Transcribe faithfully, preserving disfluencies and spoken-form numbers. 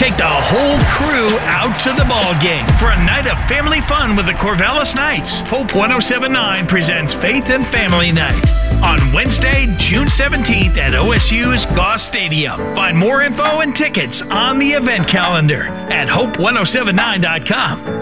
Take the whole crew out to the ball game for a night of family fun with the Corvallis Knights. Hope ten seventy-nine presents Faith and Family Night on Wednesday, June seventeenth at O S U's Goss Stadium. Find more info and tickets on the event calendar at hope ten seventy-nine dot com.